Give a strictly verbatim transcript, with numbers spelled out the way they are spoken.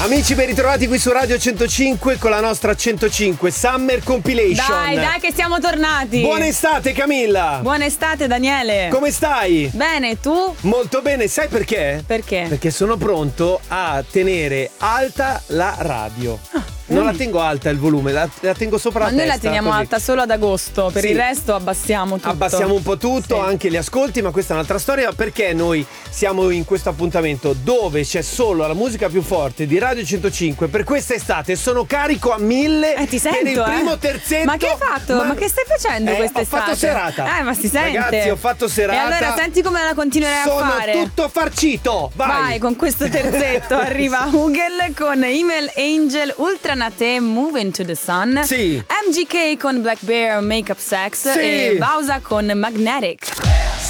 Amici, ben ritrovati qui su Radio centocinque con la nostra centocinque Summer Compilation. Dai, dai che siamo tornati. Buona estate, Camilla. Buona estate, Daniele. Come stai? Bene, tu? Molto bene, sai perché? Perché? Perché sono pronto a tenere alta la radio. Ah. Non la tengo alta il volume, la, la tengo sopra Ma la noi testa. la teniamo così. alta solo ad agosto. Per Sì. il resto abbassiamo tutto. Abbassiamo un po' tutto, Sì. anche gli ascolti, ma questa è un'altra storia, perché noi siamo in questo appuntamento dove c'è solo la musica più forte di Radio centocinque per questa estate. Sono carico a mille Eh, ti sento, per il primo eh. terzetto. Ma che hai fatto? Ma, che stai facendo eh, quest'estate? Ho fatto serata. Eh, ma si sente. Ragazzi, ho fatto serata. E allora senti come la continuerai Sono a fare. tutto farcito. Vai. Vai, con questo terzetto arriva Hugel con Email Angel, Ultranate, Move into the Sun. Sì. M G K con Black Bear, Make Up Sex. Sì. E Bausa con Magnetic.